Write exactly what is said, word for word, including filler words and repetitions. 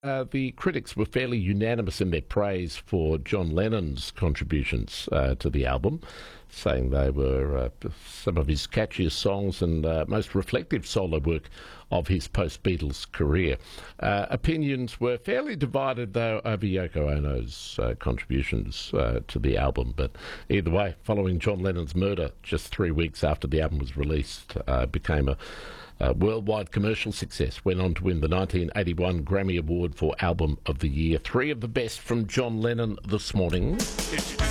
Uh, the critics were fairly unanimous in their praise for John Lennon's contributions uh, to the album, saying they were uh, some of his catchiest songs and uh, most reflective solo work of his post-Beatles career. Uh, opinions were fairly divided, though, over Yoko Ono's uh, contributions uh, to the album. But either way, following John Lennon's murder just three weeks after the album was released, uh, became a Uh, worldwide commercial success, went on to win the nineteen eighty-one Grammy Award for Album of the Year. Three of the best from John Lennon this morning.